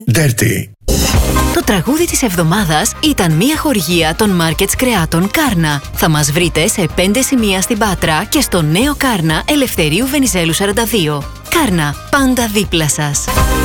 Dirty. Το τραγούδι της εβδομάδας ήταν μια χορηγία των Markets Κρεάτων Κάρνα. Θα μας βρείτε σε 5 σημεία στην Πάτρα και στο νέο Κάρνα Ελευθερίου Βενιζέλου 42. Κάρνα, πάντα δίπλα σας.